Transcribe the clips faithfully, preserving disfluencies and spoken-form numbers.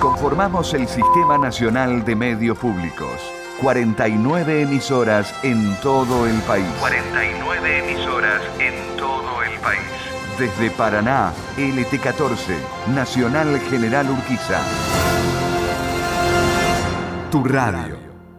Conformamos el Sistema Nacional de Medios Públicos. cuarenta y nueve emisoras en todo el país. cuarenta y nueve emisoras en todo el país. Desde Paraná, L T catorce, Nacional General Urquiza. Tu radio.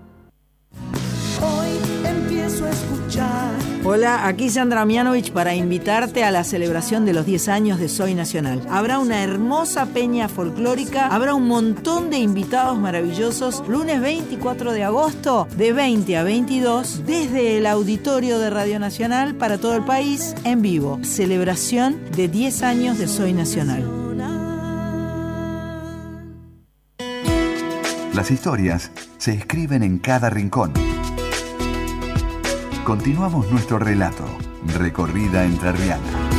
Hoy empiezo a escuchar. Hola, aquí Sandra Mianovich para invitarte a la celebración de los diez años de Soy Nacional. Habrá una hermosa peña folclórica, habrá un montón de invitados maravillosos. Lunes veinticuatro de agosto, de veinte a veintidós, desde el auditorio de Radio Nacional para todo el país, en vivo. Celebración de diez años de Soy Nacional. Las historias se escriben en cada rincón. Continuamos nuestro relato, Recorrida Entrerriana.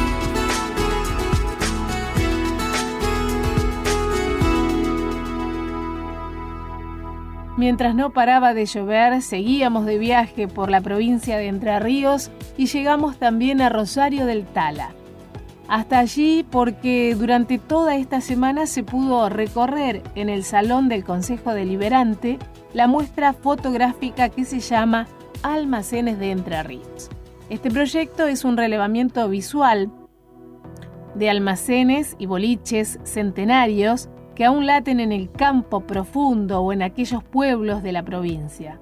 Mientras no paraba de llover, seguíamos de viaje por la provincia de Entre Ríos y llegamos también a Rosario del Tala. Hasta allí porque durante toda esta semana se pudo recorrer en el Salón del Consejo Deliberante la muestra fotográfica que se llama Almacenes de Entre Ríos. Este proyecto es un relevamiento visual de almacenes y boliches centenarios que aún laten en el campo profundo o en aquellos pueblos de la provincia.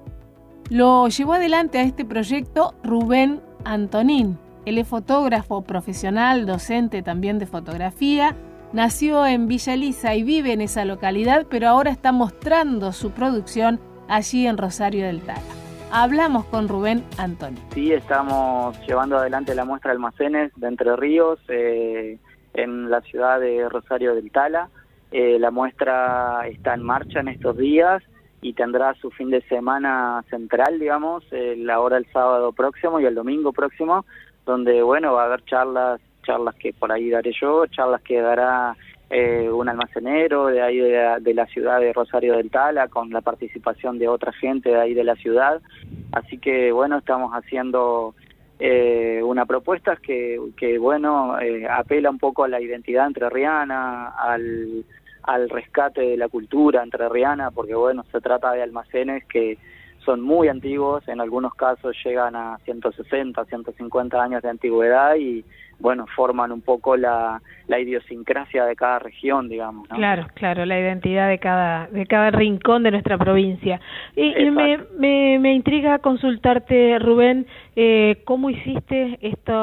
Lo llevó adelante a este proyecto Rubén Antonín. Él es fotógrafo profesional, docente también de fotografía. Nació en Villa Elisa y vive en esa localidad, pero ahora está mostrando su producción allí en Rosario del Tala. Hablamos con Rubén Antonín. Sí, estamos llevando adelante la muestra de almacenes de Entre Ríos eh, en la ciudad de Rosario del Tala. Eh, la muestra está en marcha en estos días y tendrá su fin de semana central, digamos, eh, la hora el sábado próximo y el domingo próximo, donde, bueno, va a haber charlas, charlas que por ahí daré yo, charlas que dará Eh, un almacenero de ahí de la, de la ciudad de Rosario del Tala, con la participación de otra gente de ahí de la ciudad. Así que, bueno, estamos haciendo eh, una propuesta que, que bueno, eh, apela un poco a la identidad entrerriana, al, al rescate de la cultura entrerriana, porque, bueno, se trata de almacenes que son muy antiguos, en algunos casos llegan a ciento sesenta, ciento cincuenta años de antigüedad y, bueno, forman un poco la, la idiosincrasia de cada región, digamos, ¿no? Claro, claro, la identidad de cada de cada rincón de nuestra provincia. Y, y me, me, me intriga consultarte, Rubén, eh, ¿cómo hiciste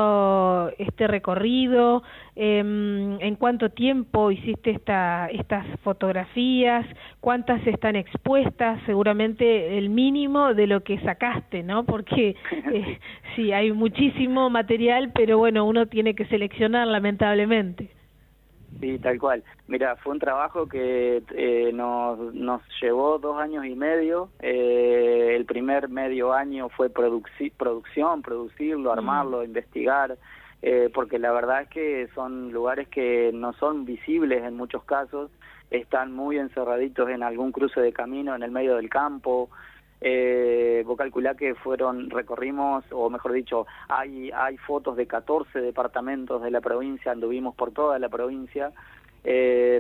esto este recorrido? Eh, ¿En cuánto tiempo hiciste esta estas fotografías? ¿Cuántas están expuestas? Seguramente el mínimo de lo que sacaste, ¿no? Porque eh, sí, hay muchísimo material, pero bueno, uno tiene que seleccionar, lamentablemente. Sí, tal cual. Mira, fue un trabajo que eh, nos, nos llevó dos años y medio. Eh, el primer medio año fue produci- producción, producirlo, armarlo, mm. investigar, eh, porque la verdad es que son lugares que no son visibles en muchos casos, están muy encerraditos en algún cruce de camino en el medio del campo. Eh, vos calculá que fueron, recorrimos, o mejor dicho, hay hay fotos de catorce departamentos de la provincia, anduvimos por toda la provincia, eh,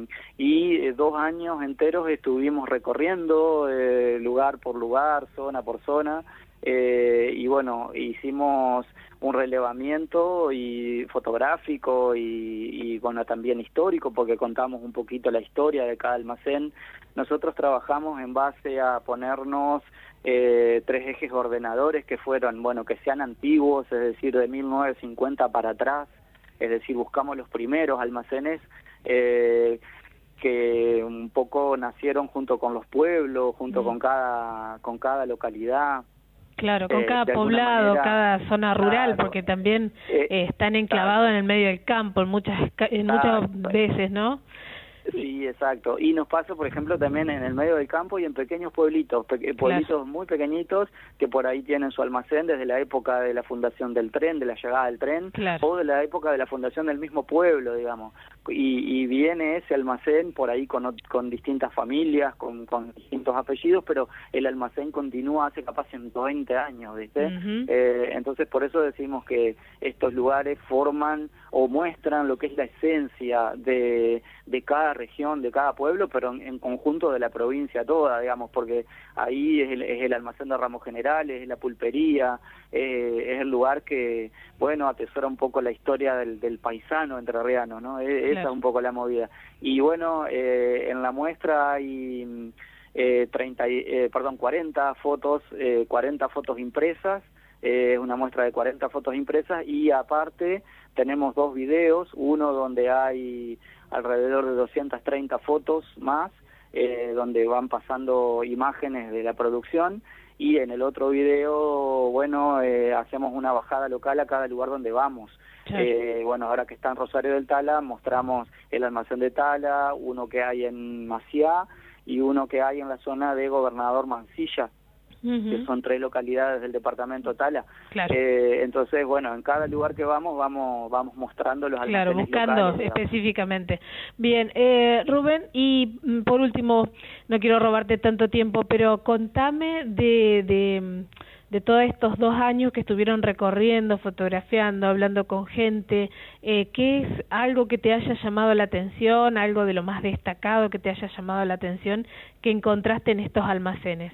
y eh, dos años enteros estuvimos recorriendo eh, lugar por lugar, zona por zona, eh, y bueno, hicimos un relevamiento y fotográfico y, y bueno, también histórico, porque contamos un poquito la historia de cada almacén. Nosotros trabajamos en base a ponernos eh, tres ejes ordenadores que fueron, bueno, que sean antiguos, es decir, de mil novecientos cincuenta para atrás, es decir, buscamos los primeros almacenes eh, que un poco nacieron junto con los pueblos, junto mm. con cada con cada localidad. Claro, con eh, cada poblado, manera, cada zona rural, claro, porque también eh, eh, están enclavados claro. en el medio del campo en muchas en muchas veces, ¿no? Sí, exacto. Y nos pasa, por ejemplo, también en el medio del campo y en pequeños pueblitos, pe- pueblitos claro. muy pequeñitos que por ahí tienen su almacén desde la época de la fundación del tren, de la llegada del tren, claro. o de la época de la fundación del mismo pueblo, digamos. y, y viene ese almacén por ahí con, con distintas familias, con, con distintos apellidos, pero el almacén continúa hace capaz ciento veinte años, ¿viste? Uh-huh. Eh, entonces por eso decimos que estos lugares forman o muestran lo que es la esencia de, de cada región, de cada pueblo, pero en, en conjunto de la provincia toda, digamos, porque ahí es el, es el almacén de ramos generales, es la pulpería, eh, es el lugar que, bueno, atesora un poco la historia del, del paisano entrerriano, ¿no? Es, claro. Esa es un poco la movida. Y bueno, eh, en la muestra hay eh, treinta, eh, perdón, cuarenta fotos, eh, cuarenta fotos impresas, eh, una muestra de cuarenta fotos impresas, y aparte tenemos dos videos, uno donde hay alrededor de doscientas treinta fotos más, eh, donde van pasando imágenes de la producción, y en el otro video, bueno, eh, hacemos una bajada local a cada lugar donde vamos. Sí. Eh, bueno, ahora que está en Rosario del Tala, mostramos el almacén de Tala, uno que hay en Maciá y uno que hay en la zona de Gobernador Mansilla, uh-huh. que son tres localidades del departamento Tala. Claro. Eh, entonces, bueno, en cada lugar que vamos, vamos vamos mostrando los almacenes. Claro, buscando locales, específicamente. Bien, eh, Rubén, y por último, no quiero robarte tanto tiempo, pero contame de... de de todos estos dos años que estuvieron recorriendo, fotografiando, hablando con gente, eh, ¿qué es algo que te haya llamado la atención, algo de lo más destacado que te haya llamado la atención que encontraste en estos almacenes?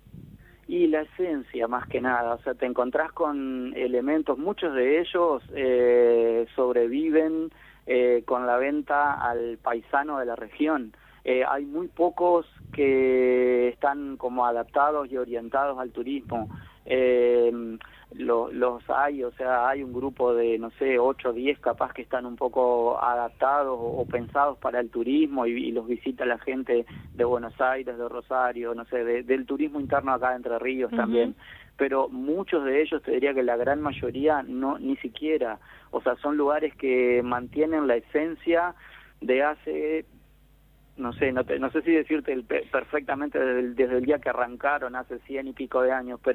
Y la esencia, más que nada, o sea, te encontrás con elementos, muchos de ellos eh, sobreviven eh, con la venta al paisano de la región. Eh, hay muy pocos que están como adaptados y orientados al turismo. Eh, lo, los hay, o sea, hay un grupo de, no sé, ocho o diez capaz que están un poco adaptados o, o pensados para el turismo y, y los visita la gente de Buenos Aires, de Rosario, no sé, de, del turismo interno acá de Entre Ríos uh-huh. también. Pero muchos de ellos, te diría que la gran mayoría no, ni siquiera, o sea, son lugares que mantienen la esencia de hace... no sé, no, te, no sé si decirte el, perfectamente desde el, desde el día que arrancaron, hace cien y pico de años, pero